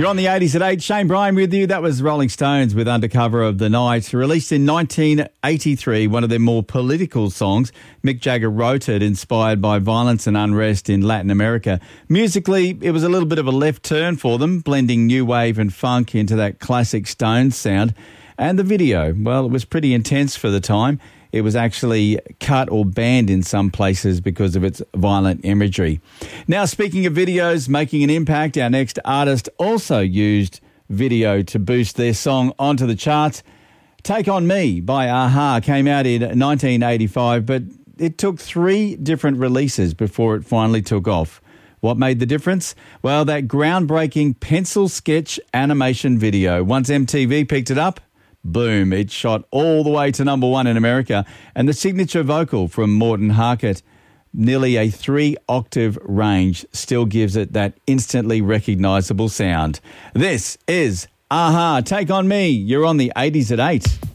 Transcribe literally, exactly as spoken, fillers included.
You're on the eighties at eight. Shane Bryan with you. That was Rolling Stones with Undercover of the Night. Released in nineteen eighty-three, one of their more political songs. Mick Jagger wrote it, inspired by violence and unrest in Latin America. Musically, it was a little bit of a left turn for them, blending new wave and funk into that classic Stones sound. And the video, well, it was pretty intense for the time. It was actually cut or banned in some places because of its violent imagery. Now, speaking of videos making an impact, our next artist also used video to boost their song onto the charts. Take On Me by a-ha came out in nineteen eighty-five, but it took three different releases before it finally took off. What made the difference? Well, that groundbreaking pencil sketch animation video. Once M T V picked it up, boom, it shot all the way to number one in America. And the signature vocal from Morten Harket, nearly a three-octave range, still gives it that instantly recognisable sound. This is a-ha, Take On Me. You're on the eighties at eight.